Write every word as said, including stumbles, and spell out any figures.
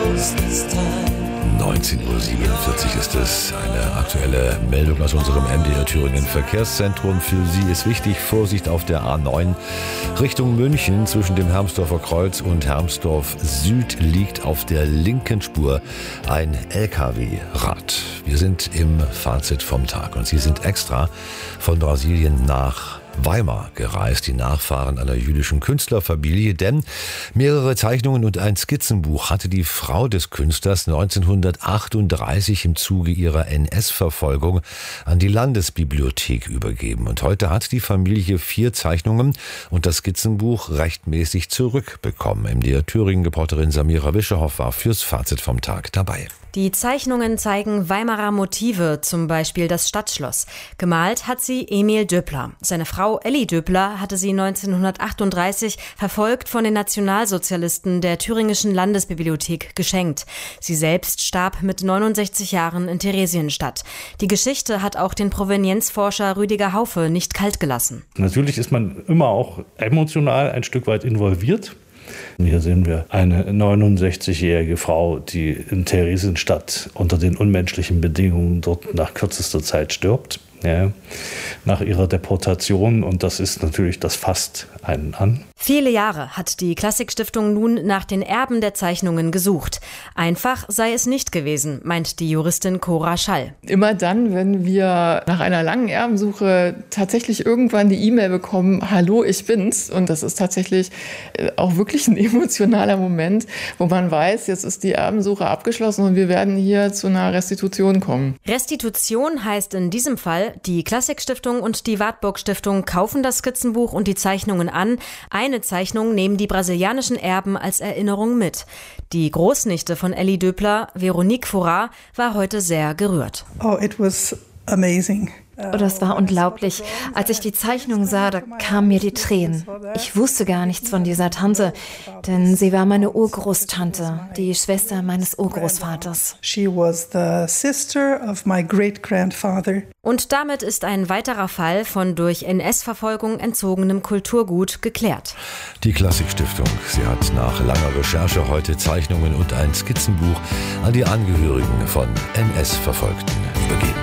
neunzehn Uhr siebenundvierzig ist es. Eine aktuelle Meldung aus unserem M D R Thüringen Verkehrszentrum. Für Sie ist wichtig, Vorsicht auf der A neun Richtung München. Zwischen dem Hermsdorfer Kreuz und Hermsdorf Süd liegt auf der linken Spur ein L K W-Rad. Wir sind im Fazit vom Tag und Sie sind extra von Brasilien nach Weimar gereist, die Nachfahren einer jüdischen Künstlerfamilie, denn mehrere Zeichnungen und ein Skizzenbuch hatte die Frau des Künstlers neunzehnhundertachtunddreißig im Zuge ihrer N S-Verfolgung an die Landesbibliothek übergeben. Und heute hat die Familie vier Zeichnungen und das Skizzenbuch rechtmäßig zurückbekommen. M D R Thüringen-Reporterin Samira Wischerhoff war fürs Fazit vom Tag dabei. Die Zeichnungen zeigen Weimarer Motive, zum Beispiel das Stadtschloss. Gemalt hat sie Emil Döppler. Seine Frau Elli Döppler hatte sie neunzehnhundertachtunddreißig, verfolgt von den Nationalsozialisten der Thüringischen Landesbibliothek, geschenkt. Sie selbst starb mit neunundsechzig Jahren in Theresienstadt. Die Geschichte hat auch den Provenienzforscher Rüdiger Haufe nicht kalt gelassen. Natürlich ist man immer auch emotional ein Stück weit involviert. Hier sehen wir eine neunundsechzigjährige Frau, die in Theresienstadt unter den unmenschlichen Bedingungen dort nach kürzester Zeit stirbt, ja, nach ihrer Deportation. Und das ist natürlich, das fasst einen an. Viele Jahre hat die Klassikstiftung nun nach den Erben der Zeichnungen gesucht. Einfach sei es nicht gewesen, meint die Juristin Cora Schall. Immer dann, wenn wir nach einer langen Erbensuche tatsächlich irgendwann die E-Mail bekommen, hallo, ich bin's. Und das ist tatsächlich auch wirklich ein emotionaler Moment, wo man weiß, jetzt ist die Erbensuche abgeschlossen und wir werden hier zu einer Restitution kommen. Restitution heißt in diesem Fall, die Klassikstiftung und die Wartburg Stiftung kaufen das Skizzenbuch und die Zeichnungen an. Eine Zeichnung nehmen die brasilianischen Erben als Erinnerung mit. Die Großnichte von Elli Döppler, Veronique Fouras, war heute sehr gerührt. Oh, it was amazing. Oh, das war unglaublich. Als ich die Zeichnung sah, da kamen mir die Tränen. Ich wusste gar nichts von dieser Tante, denn sie war meine Urgroßtante, die Schwester meines Urgroßvaters. She was the sister of my great-grandfather. Und damit ist ein weiterer Fall von durch N S-Verfolgung entzogenem Kulturgut geklärt. Die Klassikstiftung, sie hat nach langer Recherche heute Zeichnungen und ein Skizzenbuch an die Angehörigen von N S-Verfolgten übergeben.